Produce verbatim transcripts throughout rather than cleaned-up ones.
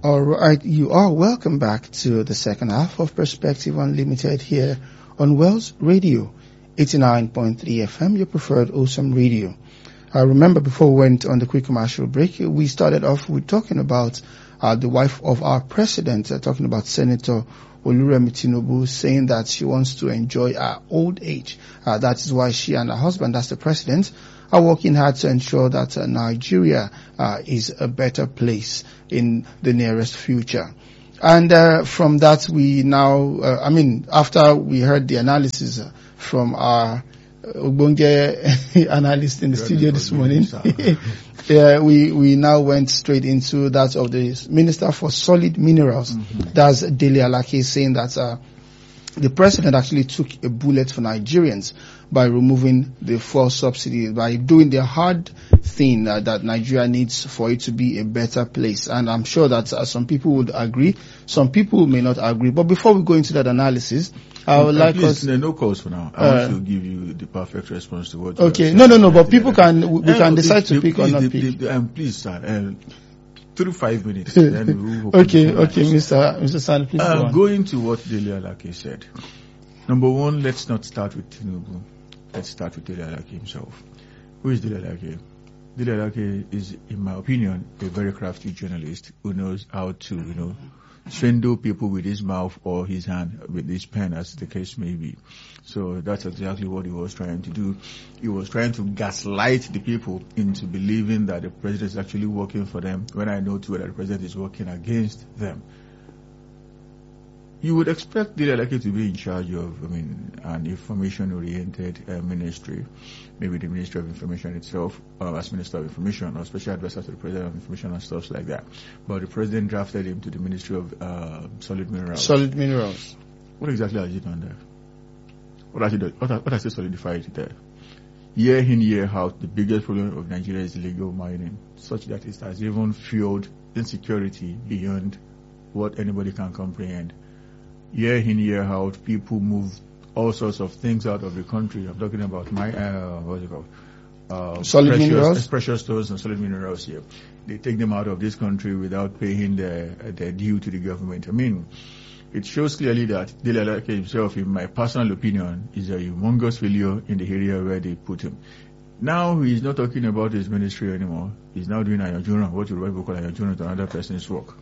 All right, you are welcome back to the second half of Perspective Unlimited here on Wells Radio, eighty-nine point three F M, your preferred awesome radio. I remember before we went on the quick commercial break, we started off with talking about uh, the wife of our president, uh, talking about Senator Oluremi Tinubu, saying that she wants to enjoy her old age. Uh, that is why she and her husband, that's the president, are working hard to ensure that uh, Nigeria uh, is a better place in the nearest future. And uh, from that, we now, uh, I mean, after we heard the analysis uh, from our Ogbonge analyst in the studio this morning, yeah, we, we now went straight into that of the Minister for Solid Minerals. Mm-hmm. That's Dele Alake, saying that uh, the president actually took a bullet for Nigerians by removing the fuel subsidy, by doing the hard thing uh, that Nigeria needs for it to be a better place. And I'm sure that uh, some people would agree, some people may not agree. But before we go into that analysis, I would like please, us... There are no calls for now. I uh, want to give you the perfect response to what you Okay, no, no, no, but people can, we, we can decide to pick or not pick. Um, please, sir, um, through five minutes. Then we'll okay, okay, Mister Mister Sani, please uh, go on. Going to what Dele Alake said. Number one, let's not start with Tinubu. Let's start with Dele Alake himself. Who is Dele Alake? Dele Alake is, in my opinion, a very crafty journalist who knows how to, you know, swindle people with his mouth or his hand, with his pen, as the case may be. So that's exactly what he was trying to do. He was trying to gaslight the people into believing that the president is actually working for them, when I know too that the president is working against them. You would expect Dele Alake to be in charge of, I mean, an information-oriented uh, ministry, maybe the Ministry of Information itself, uh, as Minister of Information, or Special Advisor to the President of Information and stuff like that. But the President drafted him to the Ministry of uh, Solid Minerals. Solid Minerals. What exactly has he done there? What has he done? What has, what has he solidified there? Year in, year out, the biggest problem of Nigeria is illegal mining, such that it has even fueled insecurity beyond what anybody can comprehend. Year in, year out, people move all sorts of things out of the country. I'm talking about my, uh, what's it called? Uh, solid precious, minerals? Precious stones and solid minerals here. They take them out of this country without paying their, their due to the government. I mean, it shows clearly that Dele Alake himself, in my personal opinion, is a humongous failure in the area where they put him. Now he's not talking about his ministry anymore. He's now doing ayajuna, what you people call ayajuna to another person's work,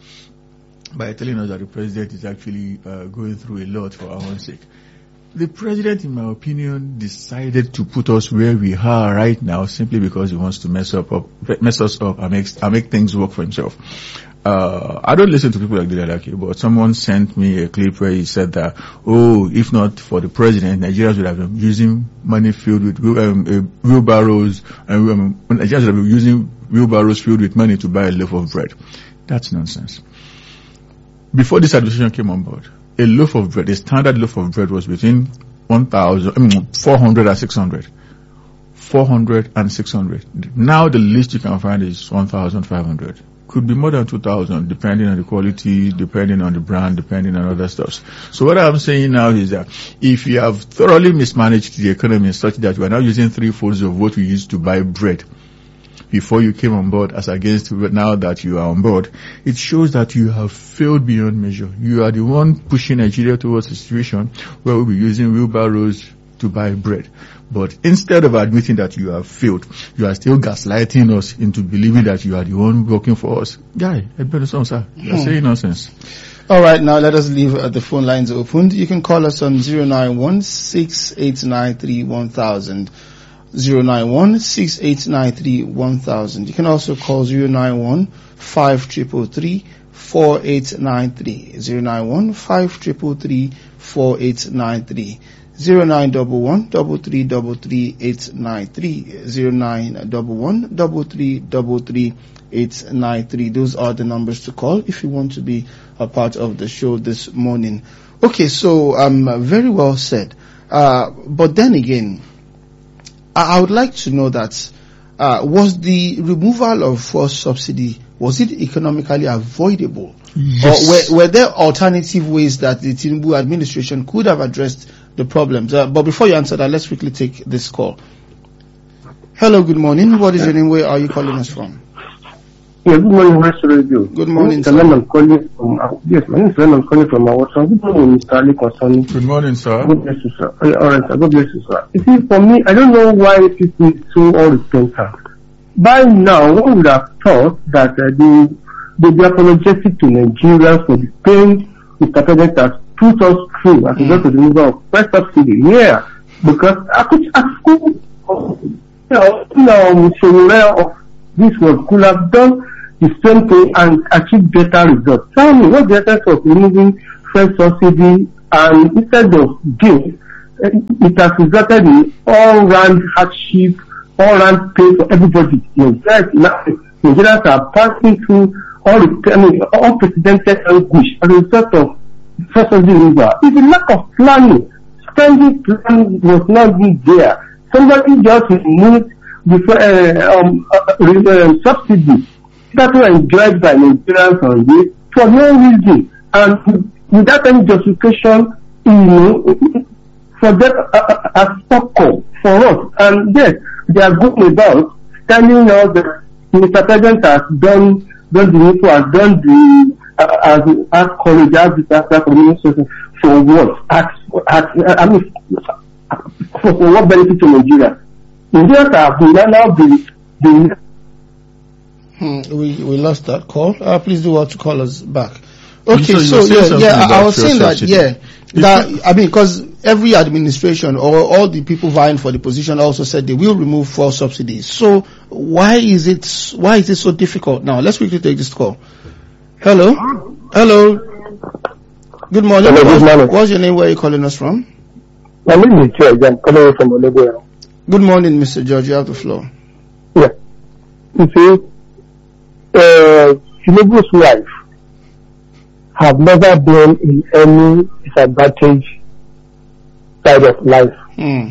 by telling us that the president is actually uh, going through a lot for our own sake. The president, in my opinion, decided to put us where we are right now simply because he wants to mess up, up mess us up and make, and make things work for himself. Uh, I don't listen to people like Dele Alake, but someone sent me a clip where he said that, oh, if not for the president, Nigerians would have been using money filled with um, uh, wheelbarrows, and um, Nigerians would have been using wheelbarrows filled with money to buy a loaf of bread. That's nonsense. Before this administration came on board, a loaf of bread, a standard loaf of bread was between one thousand, I mean, four hundred and six hundred. four hundred and six hundred. Now the least you can find is one thousand five hundred. Could be more than two thousand, depending on the quality, depending on the brand, depending on other stuff. So what I'm saying now is that if you have thoroughly mismanaged the economy such that we are now using three folds of what we used to buy bread before you came on board as against now that you are on board, it shows that you have failed beyond measure. You are the one pushing Nigeria towards a situation where we'll be using wheelbarrows to buy bread. But instead of admitting that you have failed, you are still gaslighting us into believing that you are the one working for us. Guy, I better say, sir. You are hmm. saying nonsense. All right, now let us leave uh, the phone lines open. You can call us on zero nine one, six eight nine three, one thousand. zero nine one, six eight nine three, one thousand. You can also call zero nine one, five three three three, four eight nine three. zero nine one, five three three three, four eight nine three. zero nine one one, three three three three, eight nine three. zero nine one one, three three three three, eight nine three. Those are the numbers to call if you want to be a part of the show this morning. Okay, so um, very well said. Uh, but then again, I would like to know that, uh, was the removal of fuel subsidy, was it economically avoidable? Yes. Or were, were there alternative ways that the Tinubu administration could have addressed the problems? Uh, but before you answer that, let's quickly take this call. Hello, good morning. What is your name? Where are you calling us from? Yeah, good morning, West Radio. Good morning, sir. I'm calling from, uh, yes, my name is I'm calling from our WhatsApp. Good morning, Mister Ali Concerning. Good morning, sir. God bless you, sir. Uh, all right, sir. God bless you, sir. You see, for me, I don't know why people is so unrepentant. By now, one would have thought that uh, they they be apologetic to Nigerians for the pain Mister President has put us through as a result of the removal of first subsidy. Yeah, because I could ask you know, you know, so of this was could have done the same thing and achieve better results. Tell me, what's the essence of removing first subsidy and instead of gain, it has resulted in all-round hardship, all-round pain for everybody. Nigerians are passing through all the, I mean, unprecedented anguish as a result of first subsidy removal. It's a lack of planning. Spending plan was not even there. Somebody just removed the uh, um, uh, uh, subsidy that were enjoyed by Nigerians on this for no reason and without any justification, you know, for them uh, as stopgap for us. And yes, they are going about telling us that Mister President has done, done the info, has done the uh, as as college, as disaster communication for what? As, as, I mean, for, for what benefit to Nigeria? Nigerians have now been, been Hmm, we we lost that call. Uh, please do want to call us back. Okay, so, so yeah, yeah, I, I was saying that, subsidy. yeah, that I mean, because every administration or all the people vying for the position also said they will remove fuel subsidies. So why is it why is it so difficult now? Let's quickly take this call. Hello, hello. Good morning. Hello, good morning. What's your name? Where are you calling us from? My name is George. I'm calling from Olebo. Good morning, Mister George. You have the floor. Yeah. You see, uh, Tinubu's wife have never been in any disadvantaged side of life. Hmm.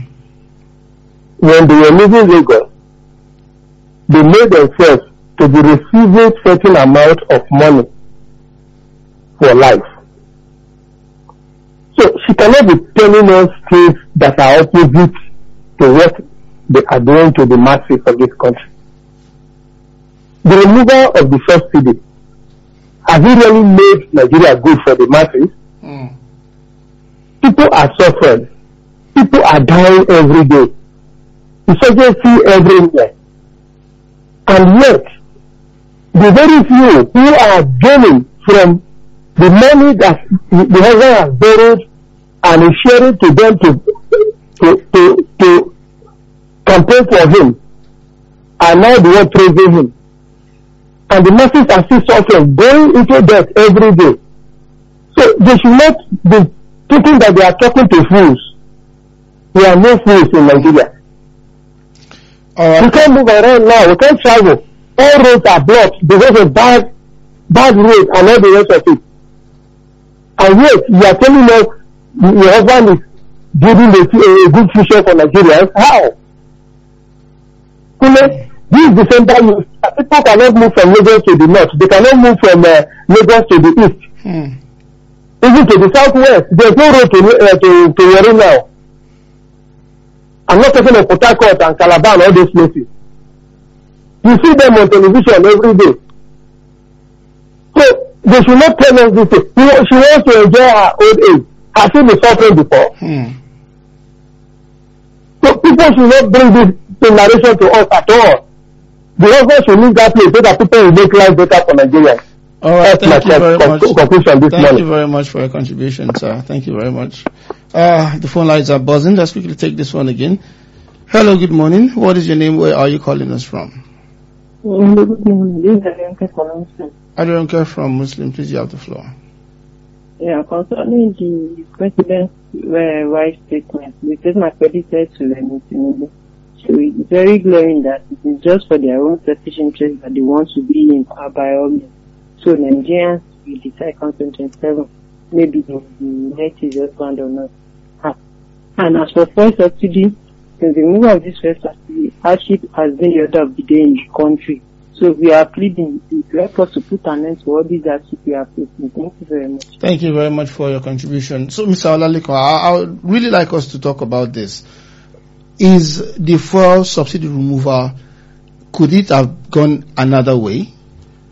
When they were leaving Lagos, they made themselves to be receiving certain amount of money for life. So she cannot be telling us things that are opposite to what they are doing to the masses of this country. The removal of the subsidy, has it really made Nigeria good for the masses? Mm. People are suffering. People are dying every day. Insurgency everywhere. And yet, the very few who are gaining from the money that the husband has borrowed and is sharing to them to, to, to, to campaign for him are now the one praising him. And the masses are still suffering, going into debt every day. So they should not be thinking that they are talking to fools. We are no fools in Nigeria. Right. We can't move around now. We can't travel. All roads are blocked because of bad, bad roads and all the rest of it. And yet, you are telling us your husband is building a, a good future for Nigerians. How? This December, people cannot move from Lagos to the north. They cannot move from uh, Lagos to the east. Hmm. Even to the southwest. There's no road to uh, to, to Warri now. I'm not talking of Port Harcourt and Calabar and all those places. You see them on television every day. So they should not tell us this thing. She wants to enjoy her old age. Has she been suffering before? Hmm. So people should not bring this narration to us at all. The husband should leave that place so that people will make life better for Nigeria. All right, That's thank my you very much. conclusion this Thank morning. you very much for your contribution, sir. Thank you very much. Uh, the phone lines are buzzing. Let's quickly take this one again. Hello, good morning. What is your name? Where are you calling us from? Hello, good morning. This is Adionke from Muslim. Adionke from Muslim. Please, you have the floor. Yeah, concerning the president's uh, wise statement, the statement credited to them, Tinubu. So it's very glaring that it is just for their own selfish interest that they want to be in power by all means. So Nigerians will decide on twenty twenty-seven, maybe the next is just planned or not. And as for fuel subsidy, since the removal of this fuel subsidy, hardship has been the order of the day in the country. So we are pleading to help us to put an end to all these hardship we are facing. Thank you very much. Thank you very much for your contribution. So, Mister Olaliko, I, I would really like us to talk about this. Is the fuel subsidy removal, could it have gone another way?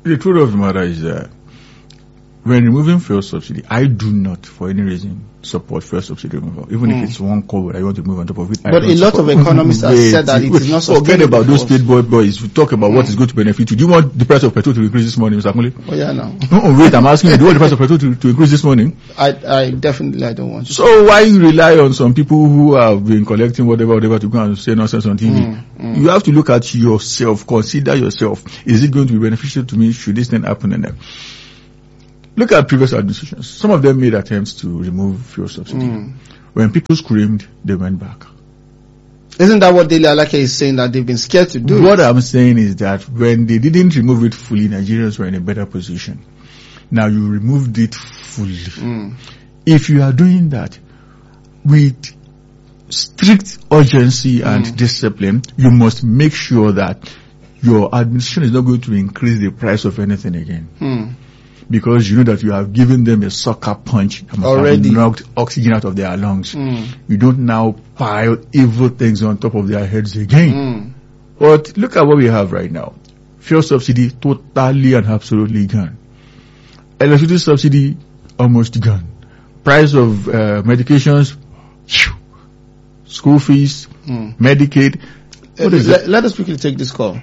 The truth of the matter is that when removing fuel subsidy, I do not, for any reason, support fuel subsidy removal. Even Mm. if it's one coal I want to move on top of it. I But don't a lot support- of economists have Wait, said that it wait, is not Forget sustainable about those for us. state boy boys who talk about what Mm. is going to benefit you. Do you want the price of petrol to increase this morning, Mister Akunle? Oh yeah, no. No, wait, I'm asking you, do you want the price of petrol to, to increase this morning? I, I definitely I don't want to. So why you rely on some people who have been collecting whatever, whatever to go and say nonsense on T V? Mm, mm. You have to look at yourself, consider yourself. Is it going to be beneficial to me? Should this thing happen? And then look at previous administrations. Some of them made attempts to remove fuel subsidy. Mm. When people screamed, they went back. Isn't that what Dele Alake is saying, that they've been scared to do? What I'm saying is that when they didn't remove it fully, Nigerians were in a better position. Now you removed it fully. Mm. If you are doing that with strict urgency and Mm. discipline, you must make sure that your administration is not going to increase the price of anything again. Mm. Because you know that you have given them a sucker punch and have Already. knocked oxygen out of their lungs. Mm. You don't now pile evil things on top of their heads again. Mm. But look at what we have right now. Fuel subsidy totally and absolutely gone. Electricity subsidy almost gone. Price of uh, medications, phew. School fees, Mm. Medicaid. What is let, it? let us quickly take this call.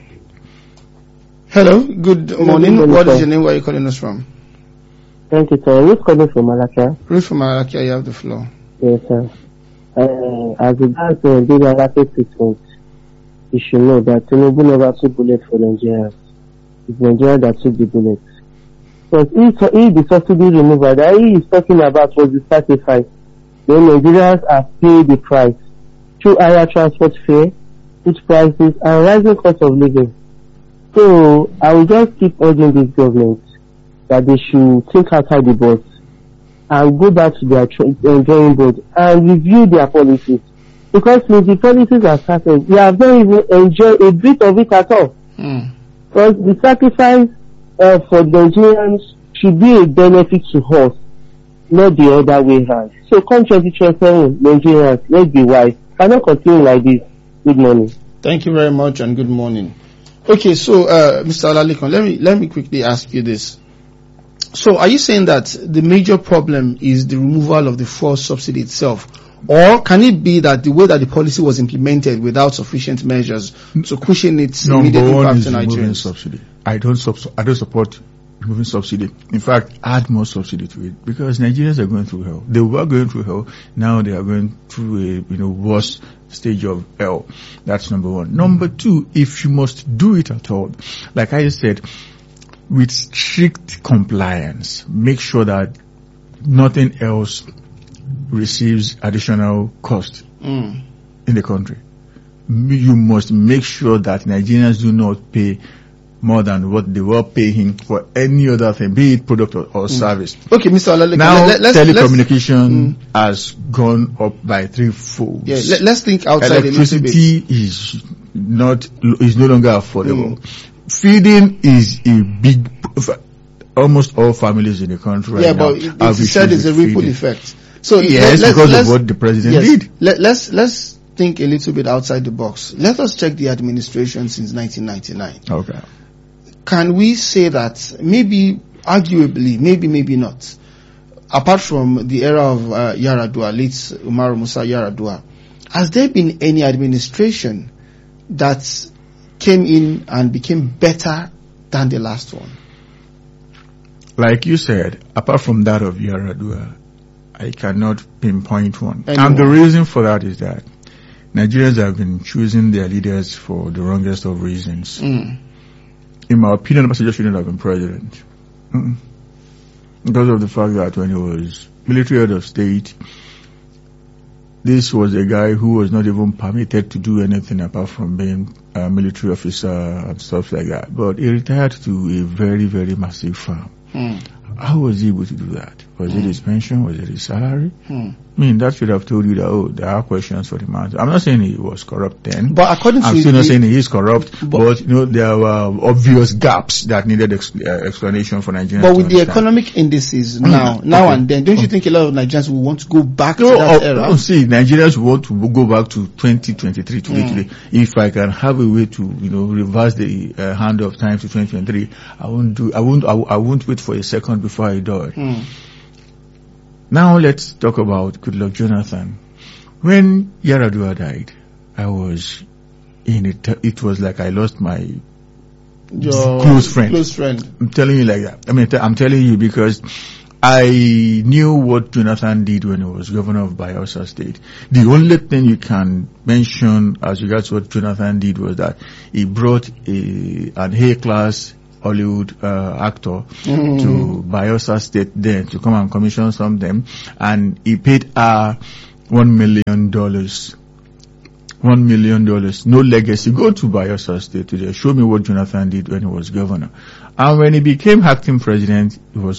Hello, good morning. morning, What is sir. your name? Where are you calling us from? Thank you, sir. Who's calling from Malacca? Ruth from Arakia, you have the floor. Yes, sir. Uh, as regards to Dele Alake statement, you should know that Tinubu never took bullet for Nigeria. It's Nigeria that took the bullet. But if, if the subsidy removal that he is talking about was the sacrifice, then Nigerians have paid the price through higher transport fare, food prices, and rising cost of living. So I will just keep urging this government that they should think outside the box and go back to their tra- uh, drawing board and review their policies. Because since the policies are started, we have not even enjoyed a bit of it at all. Mm. Because the sacrifice uh, for Nigerians should be a benefit to us, not the other way around. So come twenty twenty-seven, Nigerians, let's be wise. Cannot continue like this. Good morning. Thank you very much and good morning. Okay, so uh, Mister Olalekan, let me let me quickly ask you this. So, are you saying that the major problem is the removal of the fuel subsidy itself, or can it be that the way that the policy was implemented without sufficient measures to cushion its immediate Number one impact is to removing Nigerians? subsidy. I don't sub- I don't support removing subsidy. In fact, add more subsidy to it because Nigerians are going through hell. They were going through hell. Now they are going through a you know worse stage of hell. That's number one. Number two, if you must do it at all, like I said, with strict compliance, make sure that nothing else receives additional cost Mm. in the country. You must make sure that Nigerians do not pay more than what they were paying for any other thing, be it product or, or service. Okay, Mister Olalekan, Now, let, let's, telecommunication Mm. has gone up by threefold. yeah, let, let's think outside a little bit. Electricity is not is no longer affordable. Feeding is a big, almost all families in the country right Yeah, now but it, have it's said issues it's a with ripple feeding. effect. So Yes, let, because let's, of what the president yes, did. Let, let's let's think a little bit outside the box. Let us check the administration since nineteen ninety-nine. Okay. Can we say that maybe, arguably, maybe, maybe not, apart from the era of uh, Yaradua, late Umaru Musa Yaradua, has there been any administration that came in and became better than the last one? Like you said, apart from that of Yaradua, I cannot pinpoint one. Anyone. And the reason for that is that Nigerians have been choosing their leaders for the wrongest of reasons. Mm. In my opinion, Obasanjo shouldn't have been president. Mm-mm. Because of the fact that when he was military head of state, this was a guy who was not even permitted to do anything apart from being a military officer and stuff like that. But he retired to a very, very massive farm. Mm. How was he able to do that? Was Mm. it his pension? Was it his salary? Mm. I mean, that should have told you that, oh, there are questions for the man. I'm not saying he was corrupt then. But according to I'm still the, not saying he is corrupt, but, but, you know, there were obvious gaps that needed ex- uh, explanation for Nigerians. But with to the understand. economic indices now, now Okay. and then, don't you think a lot of Nigerians will want to go back No, to that oh, era? oh, see, Nigerians want to go back to twenty twenty-three today, Mm. today. If I can have a way to, you know, reverse the uh, hand of time to twenty twenty-three, I won't do, I won't, I, I won't wait for a second before I do it. Mm. Now let's talk about Goodluck Jonathan. When Yaradua died, I was in it. It was like I lost my Your close friend. Close friend. I'm telling you like that. I mean, I'm telling you because I knew what Jonathan did when he was governor of Bayelsa State. The only thing you can mention as regards what Jonathan did was that he brought a, an A-class Hollywood uh, actor Mm. to Bayelsa State then to come and commission something, and he paid her one million dollars. One million dollars, no legacy. Go to Bayelsa State today. Show me what Jonathan did when he was governor. And when he became acting president, it was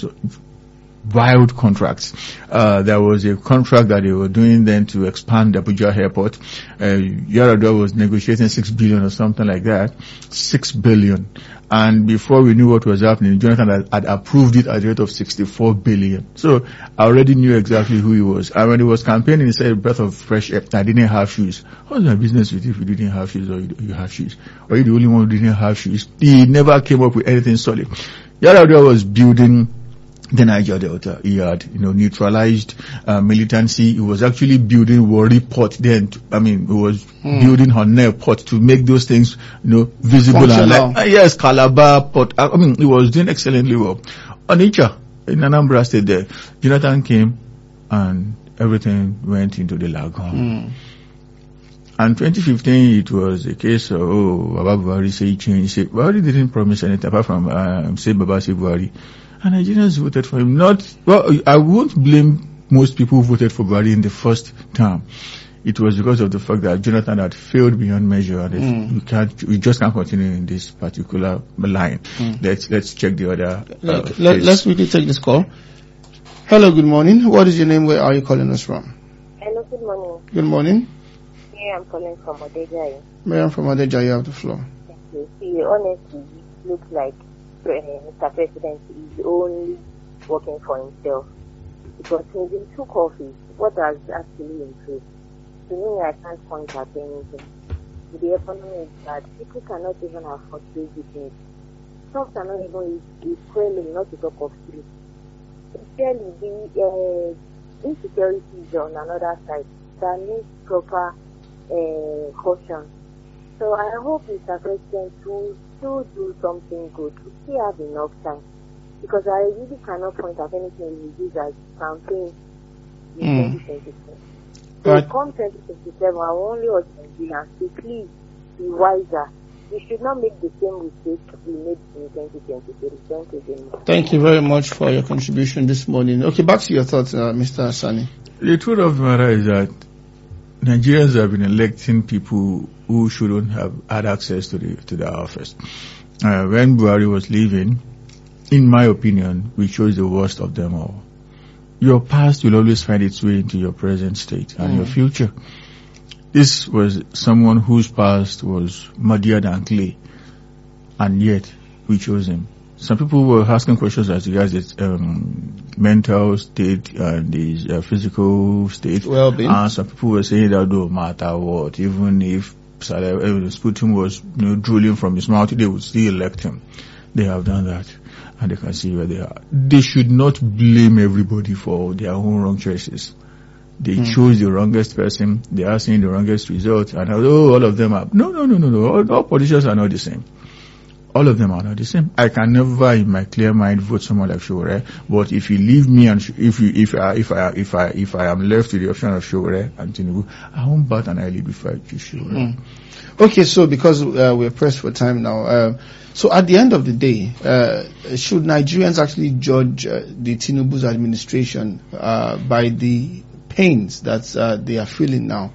wild contracts. Uh, there was a contract that they were doing then to expand Abuja Airport. Uh, Yaradua was negotiating six billion or something like that. Six billion. And before we knew what was happening, Jonathan had, had approved it at the rate of sixty-four billion. So I already knew exactly who he was. And when he was campaigning, he said, a breath of fresh air. I didn't have shoes. What's my business with you if you didn't have shoes or you, you have shoes? Or you the only one who didn't have shoes? He never came up with anything solid. Yaradua was building the Niger Delta. He had, you know, neutralized uh, militancy. He was actually building Warri Port then. To, I mean, he was Hmm. building Honne Port to make those things, you know, visible and Functional. like, uh, yes, Calabar Port. I, I mean, he was doing excellently well. Onitsha, in Anambra State there, Jonathan came and everything went into the lagoon. Mm. And twenty fifteen, it was a case of, oh, Baba Buhari say he changed. Say, Buhari didn't promise anything apart from, um, say Baba say Buhari. And Nigerians voted for him. Not, well, I won't blame most people who voted for Buhari in the first term. It was because of the fact that Jonathan had failed beyond measure, and Mm. we can't, we just can't continue in this particular line. Mm. Let's let's check the other. Uh, Let, let, phase. let's quickly take this call. Hello, good morning. What is your name? Where are you calling us from? Hello, good morning. Good morning. Yeah, I'm calling from Odejai. Miriam from Adeja, you have the floor. Thank you. See, honestly, it looks like uh, Mister President is only working for himself. Because since he took office, what has actually improved? To me, I can't point at anything. The economy is bad. People cannot even afford basic needs. Some cannot even eat well not to talk of sleep. Sincerely, the uh, insecurity is on another side that needs proper uh, caution. So I hope Mister President will still do something good. We still have enough time. Because I really cannot point at anything we use as campaign in Mm. twenty twenty-seven. So Right. come twenty twenty-seven, I will only urge Nigerians to please be wiser. We should not make the same mistake we made in twenty twenty-three. Thank you very much. Thank you very much for your contribution this morning. Okay, back to your thoughts, uh, Mister Sani. The truth of the matter is that Nigerians have been electing people who shouldn't have had access to the to the office. Uh, when Buhari was leaving, in my opinion, we chose the worst of them all. Your past will always find its way into your present state and Mm. your future. This was someone whose past was muddier than clay, and yet we chose him. Some people were asking questions as regards his um, mental state and his uh, physical state. Well-being. And some people were saying that no matter what, even if uh, Sputum was, you know, drooling from his mouth, they would still elect him. They have done that, and they can see where they are. They should not blame everybody for their own wrong choices. They Mm. chose the wrongest person. They are seeing the wrongest result, and oh, all of them are no, no, no, no, no. All, all politicians are not the same. All of them are not the same. I can never, in my clear mind, vote someone like Showore. But if you leave me and sh- if you, if I, if I, if I, if I am left with the option of Showore and Tinubu, I won't bat an eyelid before I choose Showore. Mm. Okay, so because uh, we're pressed for time now, uh, so at the end of the day, uh, should Nigerians actually judge uh, the Tinubu's administration uh, by the pains that uh, they are feeling now?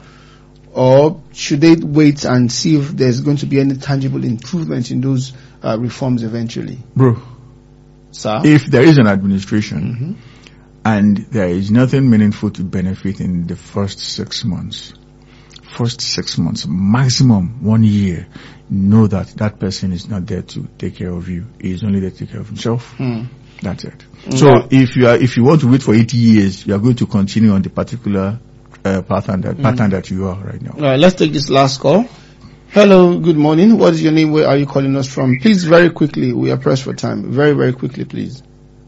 Or should they wait and see if there's going to be any tangible improvement in those uh, reforms eventually? Bro, Sir? if there is an administration, and there is nothing meaningful to benefit in the first six months. First six months, maximum one year, know that that person is not there to take care of you. He is only there to take care of himself. Mm. That's it. So if you are, if you want to wait for eighty years, you are going to continue on the particular uh, pattern that, mm. pattern that you are right now. All right, let's take this last call. Hello, good morning. What is your name? Where are you calling us from? Please, very quickly. We are pressed for time. Very, very quickly, please.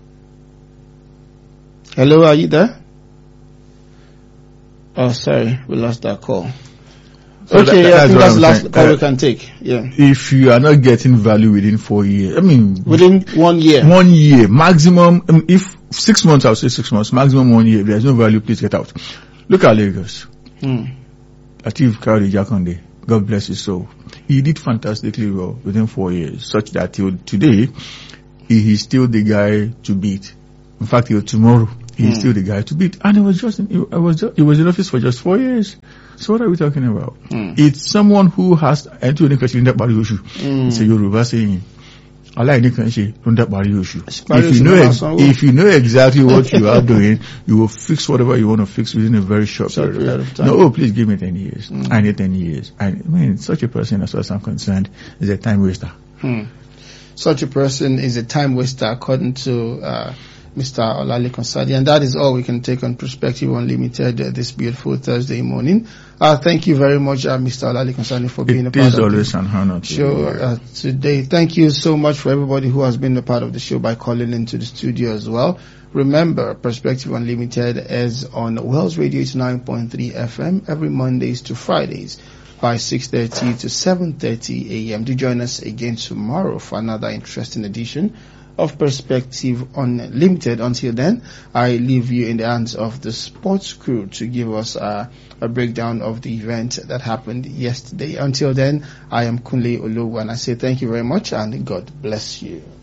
Hello, are you there? Oh, sorry, we lost that call. So okay, that, yeah, I think that's the last saying. call uh, we can take. Yeah. If you are not getting value within four years, I mean, within one year, one year maximum. I mean, if six months, I'll say six months, maximum one year. If there's no value, please get out. Look at Lagos. Hmm. Lateef Kayode Jakonde, God bless his soul. He did fantastically well within four years, such that till today, he is still the guy to beat. In fact, till tomorrow, he is hmm. still the guy to beat. And it was just, it was, just, it was in office for just four years. So what are we talking about? Mm. It's someone who has ẹni ní kẹsì nígbà parí oṣù. It's a Yoruba saying. Aláìní kan ṣe ló ń dá parí oṣù. If you know, ex- if you know exactly what you are doing, you will fix whatever you want to fix within a very short, short period, period of time. No, oh, please give me ten years. Mm. I need ten years. I, I mean, such a person, as far as I'm concerned, is a time waster. Hmm. Such a person is a time waster, according to uh, Mister Olalekan Sadi, and that is all we can take on Perspective Unlimited uh, this beautiful Thursday morning. Uh, thank you very much, uh, Mister Olalekan Sadi, for being it a part is of always the an honor to show uh, today. Thank you so much for everybody who has been a part of the show by calling into the studio as well. Remember, Perspective Unlimited is on Wells Radio eighty-nine point three F M every Mondays to Fridays by six thirty to seven thirty a.m. Do join us again tomorrow for another interesting edition of Perspective Unlimited. Until then, I leave you in the hands of the sports crew to give us uh, a breakdown of the event that happened yesterday. Until then, I am Kunle Olowu, and I say thank you very much and God bless you.